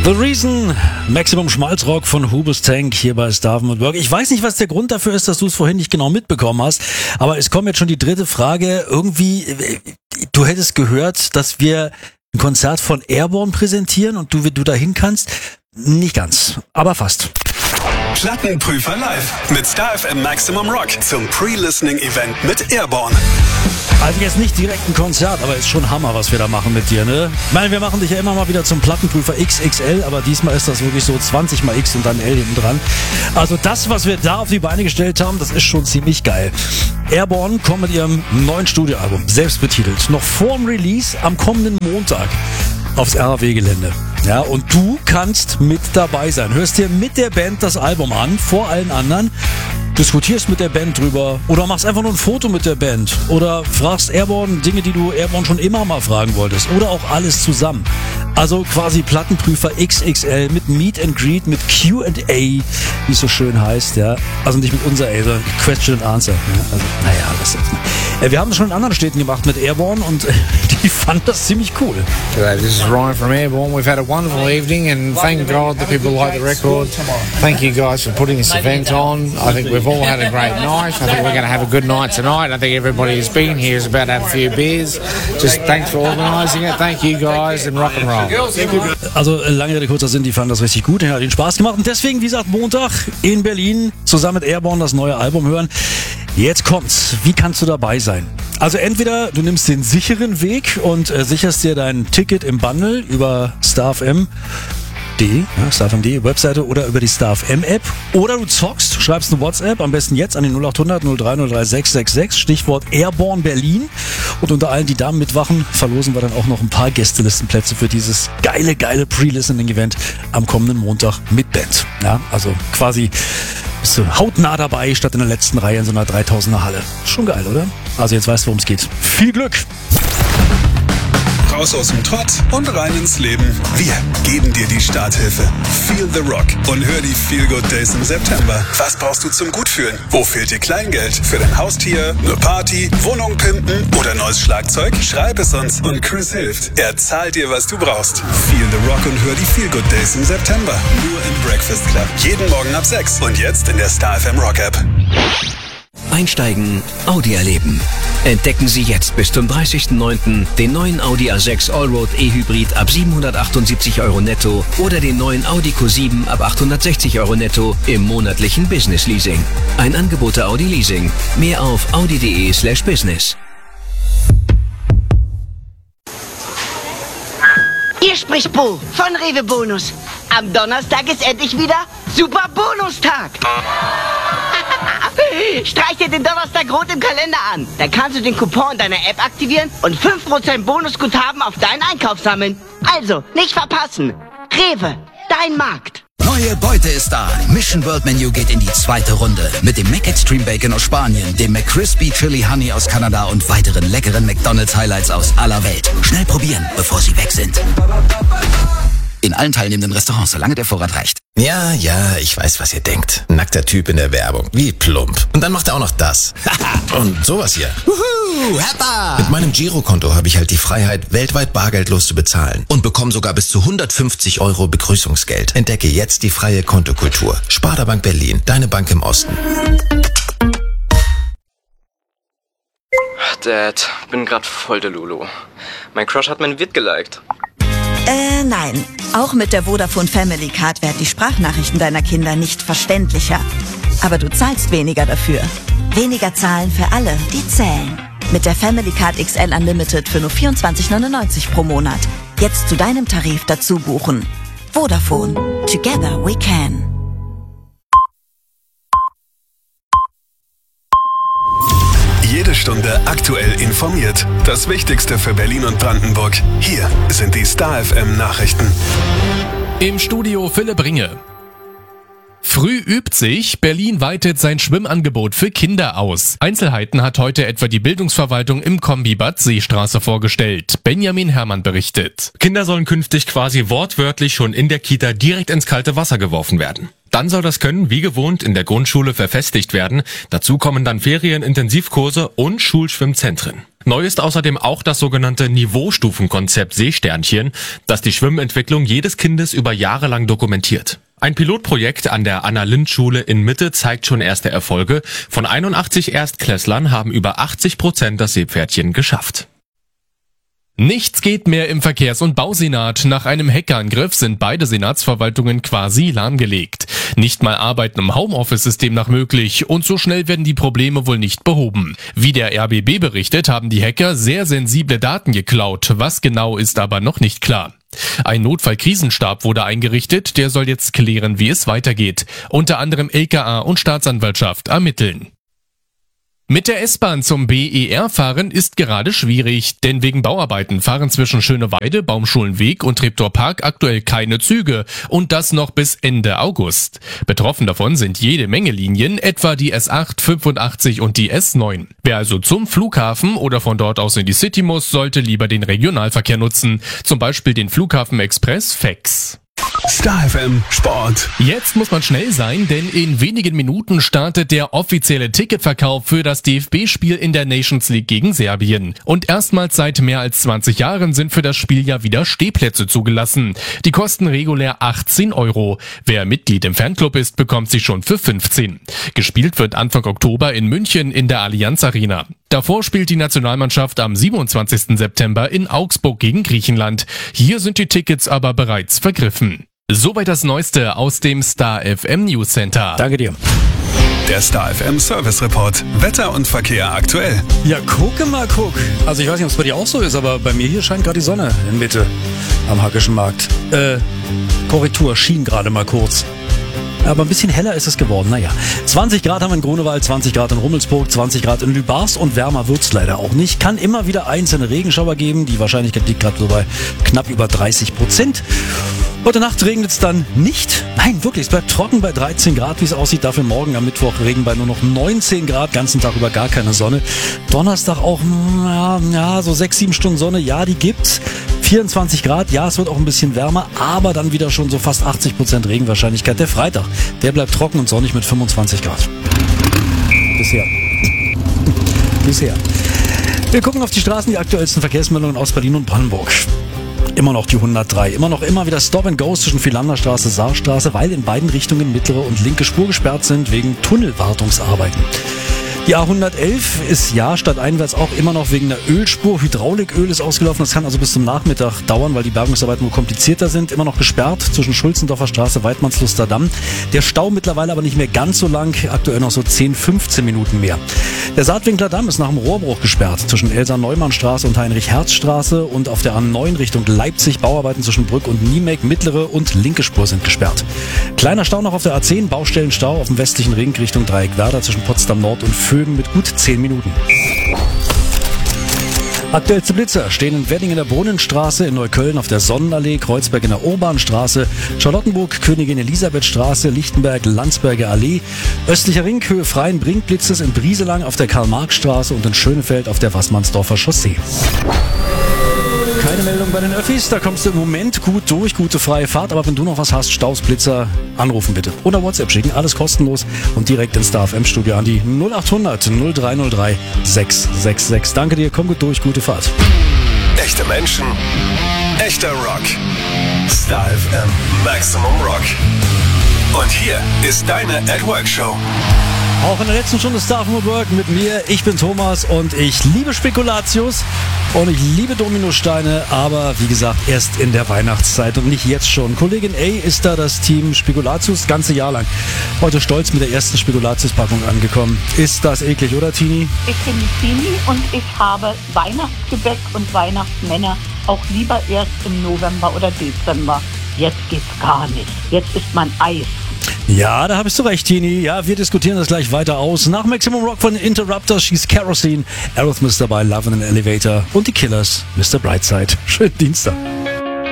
The Reason, Maximum Schmalzrock von Hoobastank hier bei Starven & Work. Ich weiß nicht, was der Grund dafür ist, dass du es vorhin nicht genau mitbekommen hast, aber es kommt jetzt schon die dritte Frage. Irgendwie, du hättest gehört, dass wir ein Konzert von Airborne präsentieren und du dahin kannst. Nicht ganz, aber fast. Plattenprüfer live mit Star FM Maximum Rock zum Pre-Listening-Event mit Airborne. Also jetzt nicht direkt ein Konzert, aber ist schon Hammer, was wir da machen mit dir, ne? Ich meine, wir machen dich ja immer mal wieder zum Plattenprüfer XXL, aber diesmal ist das wirklich so 20 mal X und dann L hinten dran. Also das, was wir da auf die Beine gestellt haben, das ist schon ziemlich geil. Airborne kommt mit ihrem neuen Studioalbum, selbst betitelt, noch vorm Release am kommenden Montag aufs RAW-Gelände. Ja, und du kannst mit dabei sein. Hörst dir mit der Band das Album an, vor allen anderen, diskutierst mit der Band drüber oder machst einfach nur ein Foto mit der Band oder fragst Airborne Dinge, die du Airborne schon immer mal fragen wolltest oder auch alles zusammen. Also quasi Plattenprüfer XXL mit Meet and Greet, mit Q&A, wie es so schön heißt, ja. Also nicht mit unser A, sondern Question and Answer. Ja? Also, naja, das jetzt mal. Wir haben das schon in anderen Städten gemacht mit Airborne und die fanden das ziemlich cool. This is Ryan from Airborne. We've had a wonderful evening and thank God the people like the record. Thank you guys for putting this event on. I think we've all had a great night. I think we're going to have a good night tonight. I think everybody who's been here is about to have a few beers. Just thanks for organising it. Thank you guys and rock and roll. Also lange Rede, kurzer Sinn, die fanden das richtig gut, hat ihnen Spaß gemacht und deswegen, wie gesagt, Montag in Berlin zusammen mit Airborne das neue Album hören. Jetzt kommt's. Wie kannst du dabei sein? Also entweder du nimmst den sicheren Weg und sicherst dir dein Ticket im Bundle über StarFM.de, ja, StarFM.de Webseite oder über die StarFM App oder du zockst, schreibst eine WhatsApp, am besten jetzt an den 0800 0303 666, Stichwort Airborne Berlin und unter allen, die da mitwachen, verlosen wir dann auch noch ein paar Gästelistenplätze für dieses geile Pre-Listening-Event am kommenden Montag mit Band. Ja, also quasi bist du hautnah dabei, statt in der letzten Reihe in so einer 3000er Halle. Schon geil, oder? Also jetzt weißt du, worum es geht. Viel Glück! Raus aus dem Trott und rein ins Leben. Wir geben dir die Starthilfe. Feel the Rock und hör die Feel Good Days im September. Was brauchst du zum Gutfühlen? Wo fehlt dir Kleingeld? Für dein Haustier, eine Party, Wohnung pimpen oder neues Schlagzeug? Schreib es uns und Chris hilft. Er zahlt dir, was du brauchst. Feel the Rock und hör die Feel Good Days im September. Nur im Breakfast Club. Jeden Morgen ab 6 und jetzt in der Star FM Rock App. Einsteigen, Audi erleben. Entdecken Sie jetzt bis zum 30.09. den neuen Audi A6 Allroad E-Hybrid ab 778 € netto oder den neuen Audi Q7 ab 860 € netto im monatlichen Business Leasing. Ein Angebot der Audi Leasing. Mehr auf audi.de/business. Hier spricht Bo von Rewe Bonus. Am Donnerstag ist endlich wieder Super Bonustag. Streich dir den Donnerstag rot im Kalender an. Dann kannst du den Coupon in deiner App aktivieren und 5% Bonusguthaben auf deinen Einkauf sammeln. Also, nicht verpassen. Rewe, dein Markt. Neue Beute ist da. Mission World Menu geht in die zweite Runde. Mit dem Mac Extreme Bacon aus Spanien, dem McCrispy Chili Honey aus Kanada und weiteren leckeren McDonald's Highlights aus aller Welt. Schnell probieren, bevor sie weg sind. In allen teilnehmenden Restaurants, solange der Vorrat reicht. Ja, ich weiß, was ihr denkt. Nackter Typ in der Werbung. Wie plump. Und dann macht er auch noch das. Und sowas hier. Wuhu, Heppa! Mit meinem Girokonto habe ich halt die Freiheit, weltweit bargeldlos zu bezahlen. Und bekomme sogar bis zu 150 € Begrüßungsgeld. Entdecke jetzt die freie Kontokultur. Sparda-Bank Berlin, deine Bank im Osten. Dad, bin grad voll der Lulu. Mein Crush hat mein Vid geliked. Nein. Auch mit der Vodafone Family Card werden die Sprachnachrichten deiner Kinder nicht verständlicher. Aber du zahlst weniger dafür. Weniger zahlen für alle, die zählen. Mit der Family Card XL Unlimited für nur 24,99 € pro Monat. Jetzt zu deinem Tarif dazu buchen. Vodafone. Together we can. Jede Stunde aktuell informiert. Das Wichtigste für Berlin und Brandenburg. Hier sind die Star FM Nachrichten. Im Studio Philipp Ringe. Früh übt sich, Berlin weitet sein Schwimmangebot für Kinder aus. Einzelheiten hat heute etwa die Bildungsverwaltung im Kombibad Seestraße vorgestellt. Benjamin Herrmann berichtet. Kinder sollen künftig quasi wortwörtlich schon in der Kita direkt ins kalte Wasser geworfen werden. Dann soll das Können wie gewohnt in der Grundschule verfestigt werden. Dazu kommen dann Ferienintensivkurse und Schulschwimmzentren. Neu ist außerdem auch das sogenannte Niveaustufenkonzept Seesternchen, das die Schwimmentwicklung jedes Kindes über Jahre lang dokumentiert. Ein Pilotprojekt an der Anna-Lind-Schule in Mitte zeigt schon erste Erfolge. Von 81 Erstklässlern haben über 80% das Seepferdchen geschafft. Nichts geht mehr im Verkehrs- und Bausenat. Nach einem Hackerangriff sind beide Senatsverwaltungen quasi lahmgelegt. Nicht mal Arbeiten im Homeoffice-System nach möglich und so schnell werden die Probleme wohl nicht behoben. Wie der RBB berichtet, haben die Hacker sehr sensible Daten geklaut. Was genau ist aber noch nicht klar. Ein Notfallkrisenstab wurde eingerichtet, der soll jetzt klären, wie es weitergeht. Unter anderem LKA und Staatsanwaltschaft ermitteln. Mit der S-Bahn zum BER fahren ist gerade schwierig, denn wegen Bauarbeiten fahren zwischen Schöneweide, Baumschulenweg und Treptower Park aktuell keine Züge und das noch bis Ende August. Betroffen davon sind jede Menge Linien, etwa die S8, 85 und die S9. Wer also zum Flughafen oder von dort aus in die City muss, sollte lieber den Regionalverkehr nutzen, zum Beispiel den Flughafen Express FEX. Star FM Sport. Jetzt muss man schnell sein, denn in wenigen Minuten startet der offizielle Ticketverkauf für das DFB-Spiel in der Nations League gegen Serbien. Und erstmals seit mehr als 20 Jahren sind für das Spiel ja wieder Stehplätze zugelassen. Die kosten regulär 18 €. Wer Mitglied im Fanclub ist, bekommt sie schon für 15. Gespielt wird Anfang Oktober in München in der Allianz Arena. Davor spielt die Nationalmannschaft am 27. September in Augsburg gegen Griechenland. Hier sind die Tickets aber bereits vergriffen. Soweit das Neueste aus dem Star FM News Center. Danke dir. Der Star FM Service Report. Wetter und Verkehr aktuell. Ja, gucke mal, guck. Also ich weiß nicht, ob es bei dir auch so ist, aber bei mir hier scheint gerade die Sonne in Mitte am Hackischen Markt. Korrektur, schien gerade mal kurz. Aber ein bisschen heller ist es geworden, naja. 20 Grad haben wir in Grunewald, 20 Grad in Rummelsburg, 20 Grad in Lübars und wärmer wird's leider auch nicht. Kann immer wieder einzelne Regenschauer geben, die Wahrscheinlichkeit liegt gerade so bei knapp über 30%. Heute Nacht regnet es dann nicht. Nein, wirklich, es bleibt trocken bei 13 Grad, wie es aussieht. Dafür morgen am Mittwoch Regen bei nur noch 19 Grad, ganzen Tag über gar keine Sonne. Donnerstag auch, ja, so 6-7 Stunden Sonne, ja, die gibt's. 24 Grad, ja, es wird auch ein bisschen wärmer, aber dann wieder schon so fast 80% Regenwahrscheinlichkeit. Der Freitag, der bleibt trocken und sonnig mit 25 Grad. Bisher. Wir gucken auf die Straßen, die aktuellsten Verkehrsmeldungen aus Berlin und Brandenburg. Immer noch die 103. Immer wieder Stop and Go zwischen Philanderstraße, Saarstraße, weil in beiden Richtungen mittlere und linke Spur gesperrt sind wegen Tunnelwartungsarbeiten. Die A111 ist ja stadteinwärts auch immer noch wegen der Ölspur. Hydrauliköl ist ausgelaufen. Das kann also bis zum Nachmittag dauern, weil die Bergungsarbeiten wohl komplizierter sind. Immer noch gesperrt zwischen Schulzendorfer Straße, Weidmannsluster Damm. Der Stau mittlerweile aber nicht mehr ganz so lang. Aktuell noch so 10-15 Minuten mehr. Der Saatwinkler Damm ist nach dem Rohrbruch gesperrt zwischen Elsa-Neumann-Straße und Heinrich-Herz-Straße. Und auf der A9 Richtung Leipzig Bauarbeiten zwischen Brück und Niemek. Mittlere und linke Spur sind gesperrt. Kleiner Stau noch auf der A10. Baustellenstau auf dem westlichen Ring Richtung Dreieckwerder zwischen Potsdam Nord und Fögen mit gut 10 Minuten. Aktuellste Blitzer stehen in Wedding in der Brunnenstraße, in Neukölln auf der Sonnenallee, Kreuzberg in der Urbanstraße, Charlottenburg, Königin Elisabeth Straße, Lichtenberg, Landsberger Allee, östlicher Ring, Höhe Freienbrink Blitzes in Brieselang auf der Karl-Marx-Straße und in Schönefeld auf der Wassmannsdorfer Chaussee. Keine Meldung bei den Öffis, da kommst du im Moment gut durch, gute freie Fahrt, aber wenn du noch was hast, Staus, Blitzer, anrufen bitte. Oder WhatsApp schicken, alles kostenlos und direkt ins Star FM Studio an die 0800 0303 666. Danke dir, komm gut durch, gute Fahrt. Echte Menschen, echter Rock. Star FM Maximum Rock. Und hier ist deine At Work Show. Auch in der letzten Stunde Star FM Work mit mir. Ich bin Thomas und ich liebe Spekulatius und ich liebe Dominosteine, aber wie gesagt, erst in der Weihnachtszeit und nicht jetzt schon. Kollegin A ist da das Team Spekulatius das ganze Jahr lang. Heute stolz mit der ersten Spekulatius-Packung angekommen. Ist das eklig, oder Tini? Ich bin die Tini und ich habe Weihnachtsgebäck und Weihnachtsmänner auch lieber erst im November oder Dezember. Jetzt geht's gar nicht. Jetzt isst man Eis. Ja, da hast du recht, Tini. Ja, wir diskutieren das gleich weiter aus. Nach Maximum Rock von Interrupters, She's Kerosene, Aerosmith dabei, Love in an Elevator und die Killers, Mr. Brightside. Schönen Dienstag.